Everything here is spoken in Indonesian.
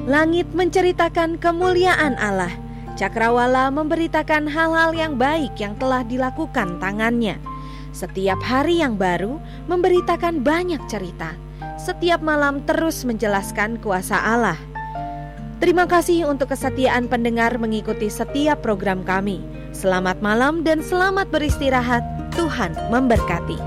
Langit menceritakan kemuliaan Allah. Cakrawala memberitakan hal-hal yang baik yang telah dilakukan tangannya. Setiap hari yang baru memberitakan banyak cerita. Setiap malam terus menjelaskan kuasa Allah. Terima kasih untuk kesetiaan pendengar mengikuti setiap program kami. Selamat malam dan selamat beristirahat. Tuhan memberkati.